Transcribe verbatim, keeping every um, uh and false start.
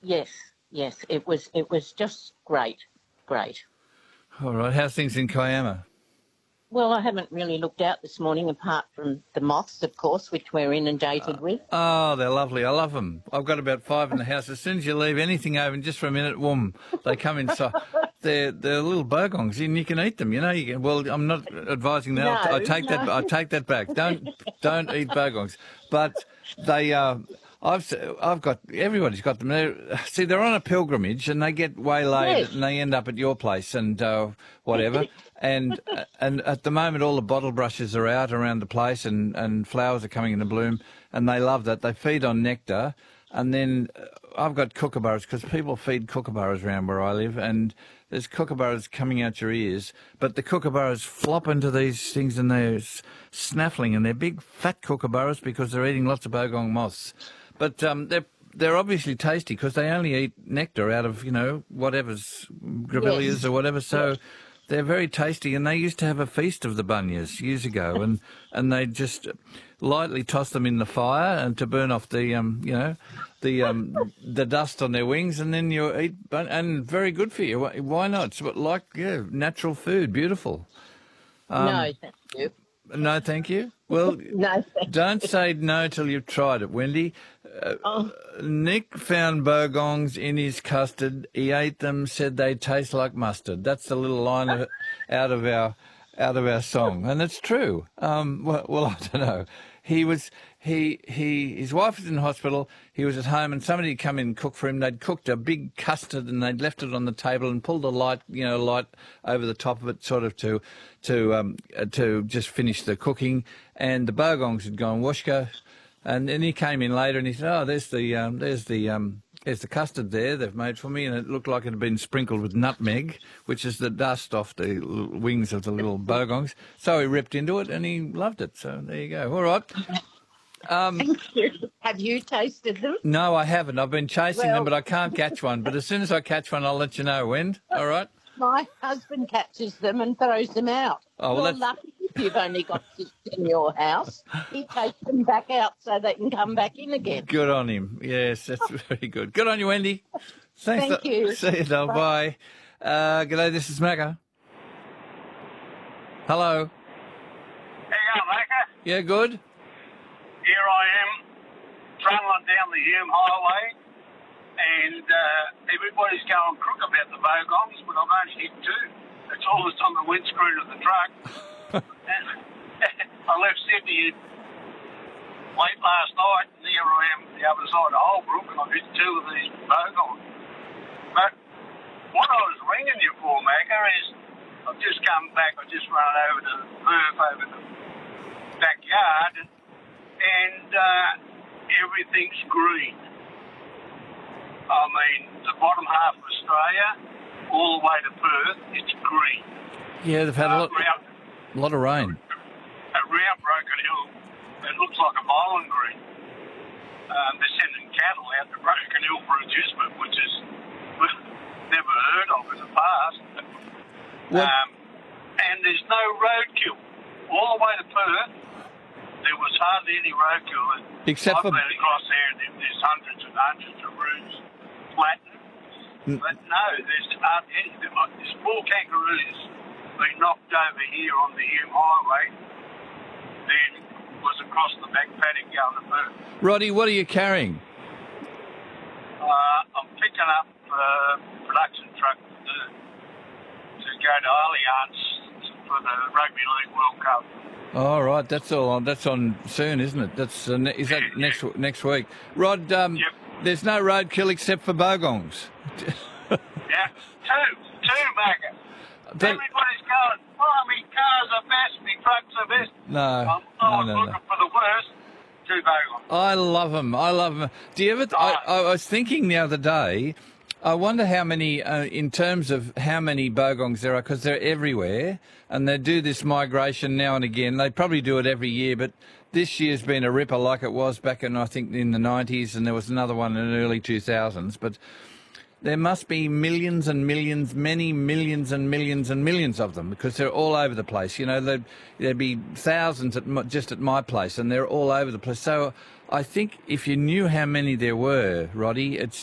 Yes, yes, it was it was just great, great. All right, how's things in Kiama? Well, I haven't really looked out this morning, apart from the moths, of course, which we're inundated with. Oh, they're lovely. I love them. I've got about five in the house. As soon as you leave anything open just for a minute, whoom, they come inside. They're they're little bogongs, and you can eat them. You know, you can. Well, I'm not advising that. No, I take no. that. I take that back. Don't don't eat bogongs. But they. Uh, I've s- I've got everybody's got them. They're, see, they're on a pilgrimage, and they get waylaid, Yes. and they end up at your place and uh, whatever. And and at the moment, all the bottle brushes are out around the place, and, and flowers are coming into bloom, and they love that. They feed on nectar, and then uh, I've got kookaburras because people feed kookaburras around where I live, and there's kookaburras coming out your ears. But the kookaburras flop into these things, and they're s- snaffling, and they're big fat kookaburras because they're eating lots of bogong moths. But um, they're they're obviously tasty because they only eat nectar out of, you know, whatever's grevilleas Yes. or whatever. So they're very tasty, and they used to have a feast of the bunyas years ago, and and they just lightly toss them in the fire and to burn off the um you know the um the dust on their wings, and then you eat bun- and very good for you. Why why not? It's what- like yeah, natural food, beautiful. no, thank you. No, thank you. Well, No, thank don't say no till you've tried it, Wendy. Oh, Nick found bogongs in his custard. He ate them, said they taste like mustard. That's the little line of, out of our out of our song, and it's true. Um, well, well, I don't know. He was he he his wife was in hospital. He was at home, and somebody had come in and cooked for him. They'd cooked a big custard, and they'd left it on the table and pulled a light, you know, light over the top of it, sort of to to um, uh, to just finish the cooking. And the bogongs had gone washka. And then he came in later and he said, "Oh, there's the um, there's the um, there's the custard there they've made for me," and it looked like it had been sprinkled with nutmeg, which is the dust off the l- wings of the little bogongs. So he ripped into it and he loved it. So there you go. All right. thank you. Have you tasted them? No, I haven't. I've been chasing them, Well- but I can't catch one. But as soon as I catch one, I'll let you know, Wend. All right. My husband catches them and throws them out. Oh, well, You're that's- lucky if you've only got six in your house. He takes them back out so they can come back in again. Good on him. Yes, that's very good. Good on you, Wendy. Thanks. Thank you. See you, though. Bye. Uh, g'day, this is Macca. Hello. How you going, Macca? Yeah, good. Here I am, trundling down the Hume Highway, and uh, everybody's going crook about the bogongs, but I've only hit two. It's all that's on the windscreen of the truck. And I left Sydney late last night, and here I am the other side of Holbrook, and I've hit two of these bogongs. But what I was ringing you for, Macca, is I've just come back, I just run over to Perth over the backyard, and, and uh, everything's green. I mean, the bottom half of Australia, all the way to Perth, it's green. Yeah, they've had a Uh, lot, round, a lot of rain. around Broken Hill, it looks like a bowling green. Um, they're sending cattle out to Broken Hill for adjustment, which is we've never heard of in the past. What- Um, and there's no roadkill. All the way to Perth, there was hardly any roadkill. And Except I've for- been across there, and there- there's hundreds and hundreds of rooms flattened. Mm. But no, there's hardly any. There might- There's four kangaroos been knocked over here on the Hume Highway, then was across the back paddock going to Perth. Roddy, what are you carrying? Uh, I'm picking up a production truck to, to go to Allianz for the Rugby League World Cup. All right, that's all on. That's on soon, isn't it? That's uh, ne- is that Yeah, next next week? Rod, um, Yep. there's no roadkill except for bogongs. Yeah, two, two Macca. But- Everybody's going, oh, me cars are best, me trucks are best. No, I'm no, not no, looking no. for the worst. Two bogongs. I love them. I love them. Do you ever? I, I was thinking the other day. I wonder how many, uh, in terms of how many bogongs there are, because they're everywhere, and they do this migration now and again. They probably do it every year, but this year's been a ripper, like it was back in, I think, in the nineties, and there was another one in the early two thousands. But there must be millions and millions, many millions and millions and millions of them, because they're all over the place. You know, there'd, there'd be thousands at my, just at my place, and they're all over the place. So I think if you knew how many there were, Roddy, it's